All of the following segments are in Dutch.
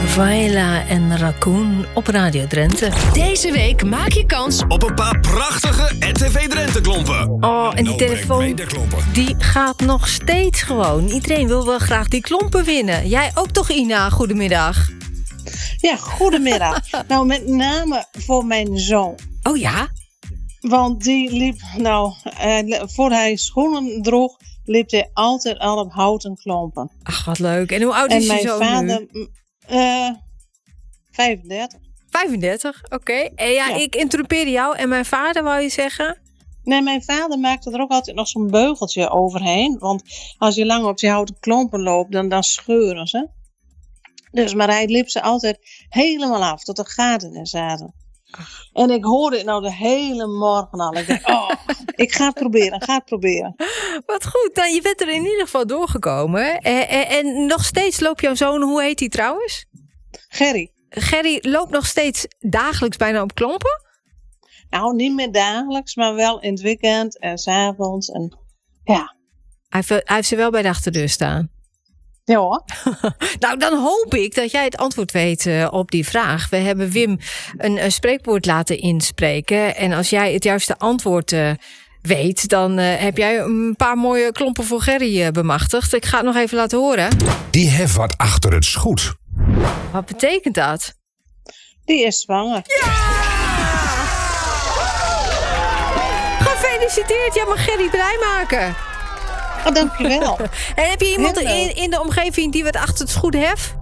Vaila en Raccoon op Radio Drenthe. Deze week maak je kans op een paar prachtige RTV Drenthe klompen. Oh, en die telefoon die gaat nog steeds gewoon. Iedereen wil wel graag die klompen winnen. Jij ook toch, Ina? Goedemiddag. Ja, goedemiddag. Nou, met name voor mijn zoon. Oh ja? Want die liep, voor hij schoenen droeg, liep hij altijd al op houten klompen. Ach, wat leuk. En hoe oud is je zoon nu? En mijn vader, 35. 35, oké. En ja, ik interrumpeerde jou. En mijn vader, wou je zeggen? Nee, mijn vader maakte er ook altijd nog zo'n beugeltje overheen. Want als je lang op die houten klompen loopt, dan scheuren ze. Dus, maar hij liep ze altijd helemaal af, tot er gaten in zaten. En ik hoorde het nou de hele morgen al. Ik dacht, ik ga het proberen. Wat goed, nou, je bent er in ieder geval doorgekomen. En nog steeds loopt jouw zoon, hoe heet hij trouwens? Gerry. Gerry loopt nog steeds dagelijks bijna op klompen? Nou, niet meer dagelijks, maar wel in het weekend en 's avonds. En ja. Hij heeft ze wel bij de achterdeur staan. Ja hoor. Nou, dan hoop ik dat jij het antwoord weet op die vraag. We hebben Wim een spreekwoord laten inspreken. En als jij het juiste antwoord weet, dan heb jij een paar mooie klompen voor Gerry bemachtigd. Ik ga het nog even laten horen. Die heeft wat achter het schoot. Wat betekent dat? Die is zwanger. Ja! Gefeliciteerd, jij mag Gerry blij maken. Oh, dankjewel. En heb je iemand in de omgeving die wat achter het schoen heeft?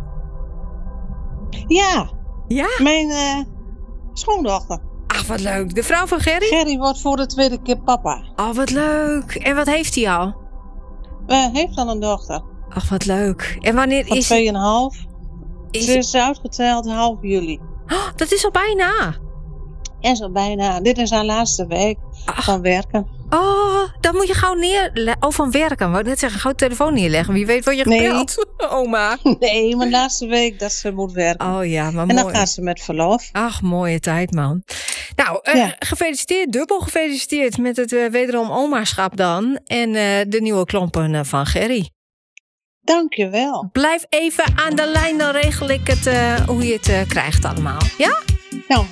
Ja. Ja? Mijn schoondochter. Ach, wat leuk. De vrouw van Gerry? Gerry wordt voor de tweede keer papa. Oh, wat leuk. En wat heeft hij al? Heeft al een dochter. Ach, wat leuk. En wanneer van is... 2,5. Ze is uitgeteld half juli. Oh, dat is al bijna. Is al bijna. Dit is haar laatste week van werken. Oh, dan moet je gauw neerleggen. Oh, van werken. Wou ik net zeggen, gauw de telefoon neerleggen. Wie weet wat je gebeld. Oma. Nee, mijn laatste week dat ze moet werken. Oh ja, maar en mooi. dan gaat ze met verlof. Ach, mooie tijd, man. Nou, gefeliciteerd. Dubbel gefeliciteerd met het wederom omaschap dan. En de nieuwe klompen van Gerry. Dankjewel. Blijf even aan de lijn, dan regel ik het hoe je het krijgt allemaal. Ja? Nou,